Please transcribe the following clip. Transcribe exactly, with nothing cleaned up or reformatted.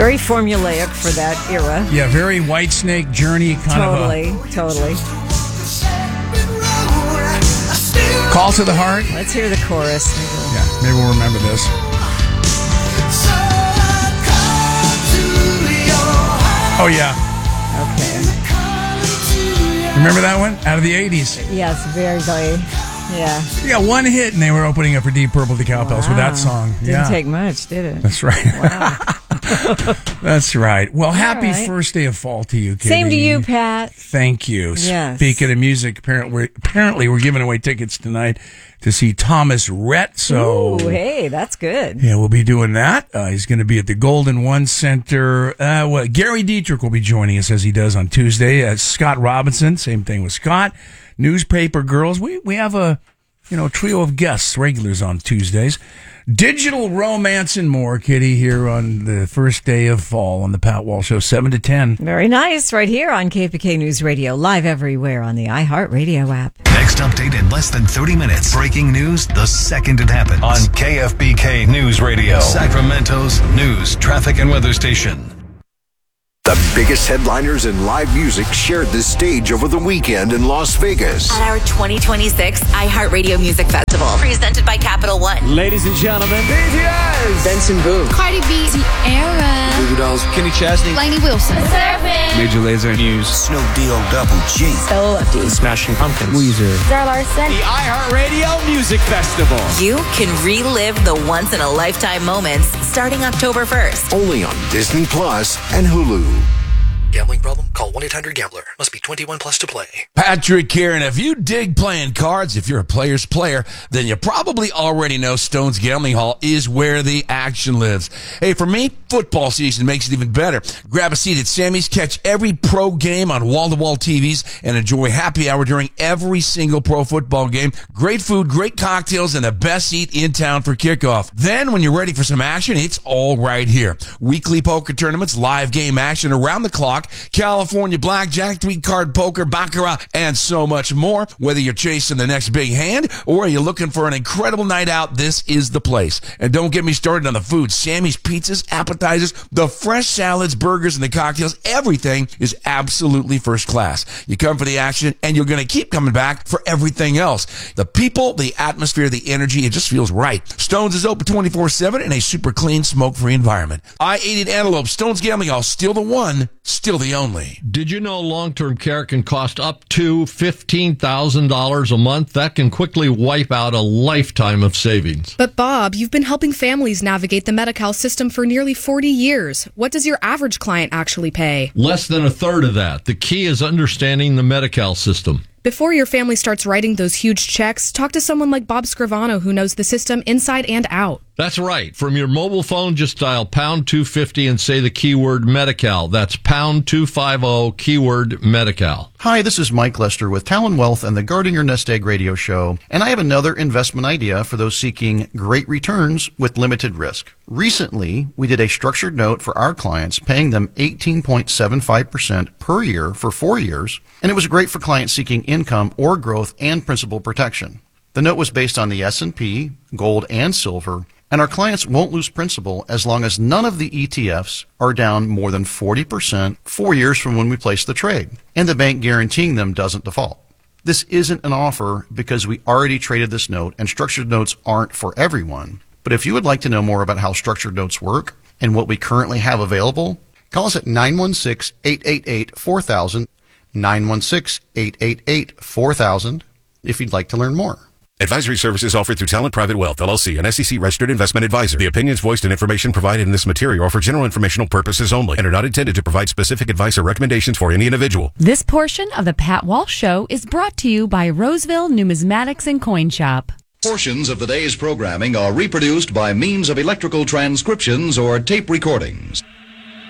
Very formulaic for that era. Yeah, very Whitesnake Journey kind totally, of a... Totally, totally. Call to the Heart. Let's hear the chorus. Yeah, maybe we'll remember this. Oh, yeah. Okay. Remember that one? Out of the eighties. Yes, very, very, yeah. You got one hit, and they were opening up for Deep Purple, the Cowbells, wow. with that song. Didn't yeah. take much, did it? That's right. Wow. That's right. Well, happy right. first day of fall to you, Kitty. Same to you, Pat. Thank you. Yes. Speaking of music, apparently we're, apparently we're giving away tickets tonight to see Thomas Rhett. So, ooh, hey, that's good. Yeah, we'll be doing that. Uh, he's going to be at the Golden One Center. Uh, well, Gary Dietrich will be joining us as he does on Tuesday. Uh, Scott Robinson, same thing with Scott. Newspaper Girls. We we have a you know trio of guests, regulars on Tuesdays. Digital romance and more, Kitty, here on the first day of fall on the Pat Walsh Show, seven to ten. Very nice, right here on K P K News Radio, live everywhere on the iHeartRadio app. Next update in less than thirty minutes. Breaking news the second it happens. On K F B K News Radio, Sacramento's news, traffic, and weather station. The biggest headliners in live music shared the stage over the weekend in Las Vegas. At our twenty twenty-six iHeartRadio Music Festival, presented by Capital One. Ladies and gentlemen, B T S, Benson Boone, Cardi B, Ciara, Goo Goo Dolls, Kenny Chesney, Lainey Wilson, Surfing, Major Lazer, News, Snoop D-O Double G, Stella Lefty, Smashing Pumpkins, Weezer, Zara Larson. The iHeartRadio Music Festival. You can relive the once-in-a-lifetime moments starting October first. Only on Disney Plus and Hulu. Gambling problem? Call one eight hundred gambler. Must be twenty-one plus to play. Patrick here, and if you dig playing cards, if you're a player's player, then you probably already know Stone's Gambling Hall is where the action lives. Hey, for me, football season makes it even better. Grab a seat at Sammy's, catch every pro game on wall-to-wall T Vs, and enjoy happy hour during every single pro football game. Great food, great cocktails, and the best seat in town for kickoff. Then, when you're ready for some action, it's all right here. Weekly poker tournaments, live game action around the clock, California blackjack, three-card poker, baccarat, and so much more. Whether you're chasing the next big hand or you're looking for an incredible night out, this is the place. And don't get me started on the food. Sammy's pizzas, appetizers, the fresh salads, burgers, and the cocktails, everything is absolutely first class. You come for the action, and you're going to keep coming back for everything else. The people, the atmosphere, the energy, it just feels right. Stone's is open twenty-four seven in a super clean, smoke-free environment. I eighty at Antelope, Stone's Gambling Hall, still the one, still the only. Did you know long-term care can cost up to fifteen thousand dollars a month? That can quickly wipe out a lifetime of savings. But Bob, you've been helping families navigate the Medi-Cal system for nearly forty years. What does your average client actually pay? Less than a third of that. The key is understanding the Medi-Cal system. Before your family starts writing those huge checks, talk to someone like Bob Scrivano who knows the system inside and out. That's right. From your mobile phone, just dial pound two fifty and say the keyword Medi-Cal. That's pound two fifty, keyword Medi-Cal. Hi, this is Mike Lester with Talon Wealth and the Guarding Your Nest Egg radio show, and I have another investment idea for those seeking great returns with limited risk. Recently, we did a structured note for our clients, paying them eighteen point seven five percent per year for four years, and it was great for clients seeking income or growth and principal protection. The note was based on the S and P, gold, and silver, and our clients won't lose principal as long as none of the E T Fs are down more than forty percent four years from when we place the trade, and the bank guaranteeing them doesn't default. This isn't an offer because we already traded this note, and structured notes aren't for everyone. But if you would like to know more about how structured notes work and what we currently have available, call us at nine one six, eight eight eight, four thousand, nine one six, eight eight eight, four thousand, if you'd like to learn more. Advisory services offered through Talent Private Wealth, L L C, an S E C-registered investment advisor. The opinions voiced and information provided in this material are for general informational purposes only and are not intended to provide specific advice or recommendations for any individual. This portion of the Pat Walsh Show is brought to you by Roseville Numismatics and Coin Shop. Portions of the day's programming are reproduced by means of electrical transcriptions or tape recordings.